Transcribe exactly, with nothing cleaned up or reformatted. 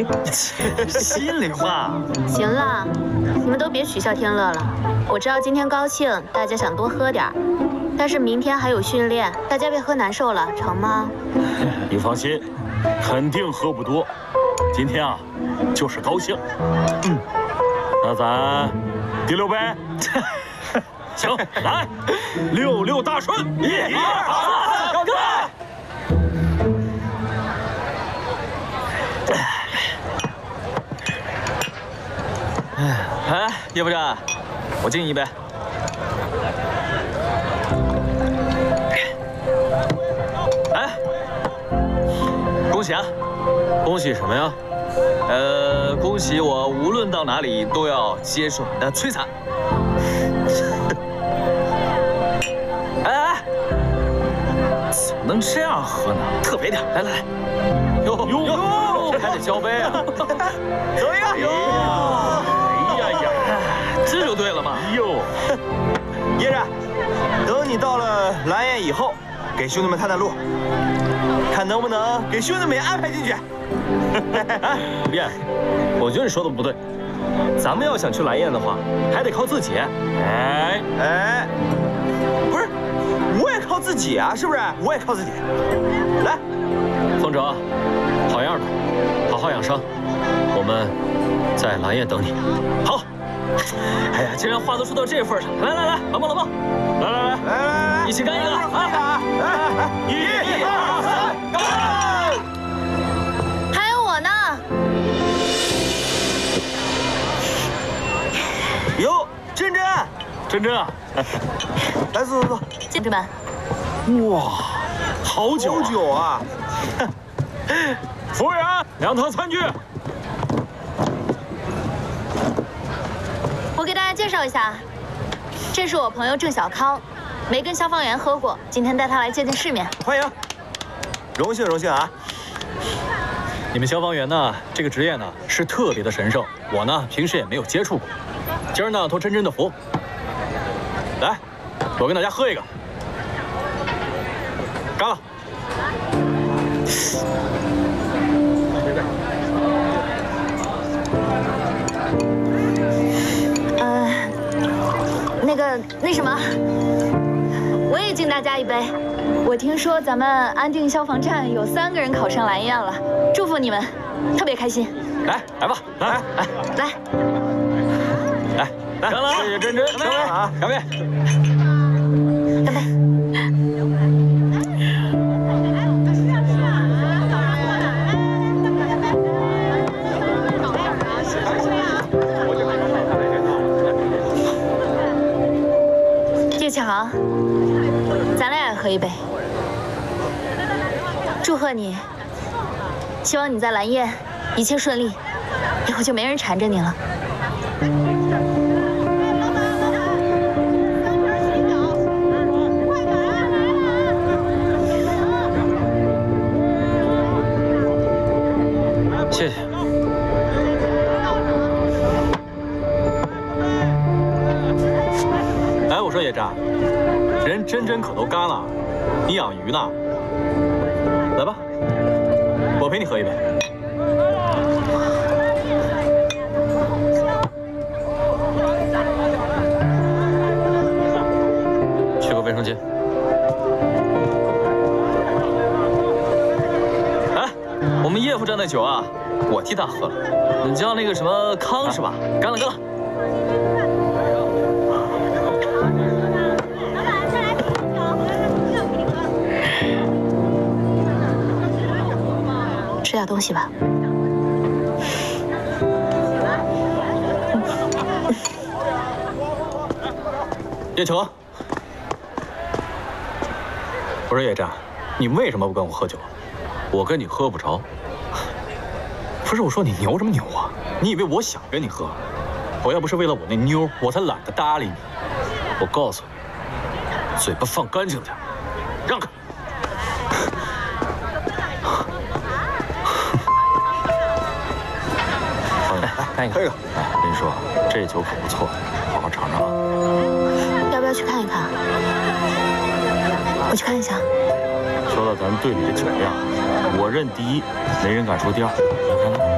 心里话。 行了，你们都别取笑天乐了。我知道今天高兴，大家想多喝点儿，但是明天还有训练，大家别喝难受了，成吗？ 你放心，肯定喝不多。今天啊，就是高兴。嗯，那咱第六杯。行，来，六六大顺，一、二、三，干杯！ 哎，叶部长，我敬你一杯。哎，恭喜啊！ 恭喜什么呀？ 呃，恭喜我无论到哪里都要接受你的摧残。哎哎，怎么能这样喝呢？特别点，来来来， 哟哟，还得交杯啊！ 走一个。哟， 哎呀呀， 这就对了嘛。 哟， 叶然，等你到了蓝焰以后，给兄弟们探探路，看能不能给兄弟们也安排进去。 吴燕，我觉得你说的不对，咱们要想去蓝焰的话，还得靠自己。 哎哎，不是，我也靠自己啊，是不是？我也靠自己。来， 风哲，好样的，好好养伤，我们在蓝焰等你。 好。哎呀，既然话都说到这份上，来来来，老孟老孟， 来来来来来来， 一起干一个啊！ 来来来，一、二、三，干！ 还有我呢。 哟，珍珍， 珍珍啊， 来坐坐坐。 同志们， 哇，好酒好酒啊！ 服务员，两套餐具。 我给大家介绍一下，这是我朋友郑小康，没跟消防员喝过，今天带他来见见世面。 欢迎，荣幸荣幸啊！ 你们消防员呢，这个职业呢是特别的神圣，我呢平时也没有接触过。今儿呢托珍珍的福，来，我跟大家喝一个，干了！ 呃，那个那什么，我也敬大家一杯。我听说咱们安定消防站有三个人考上蓝焰了，祝福你们，特别开心。 来来吧，来来来。 来来， 干了！ 谢谢珍珍，干杯啊！干杯！ 干杯！叶启航，咱俩也喝一杯，祝贺你！希望你在蓝焰一切顺利，以后就没人缠着你了。 谢谢。哎，我说野战，人珍珍可都干了，你养鱼呢？来吧，我陪你喝一杯。去个卫生间。 哎，我们叶副站的酒啊，我替他喝了。你叫那个什么康是吧？干了干了。 吃点东西吧。 叶成，我说叶战，你为什么不跟我喝酒？我跟你喝不着。不是我说你牛什么牛啊？你以为我想跟你喝？我要不是为了我那妞，我才懒得搭理你。我告诉你，嘴巴放干净点，让开。 干一个， 喝一个。 哎，跟你说，这酒可不错，好好尝尝啊。 要不要去看一看？我去看一下。 说到咱队里的酒量，我认第一，没人敢说第二。你看看。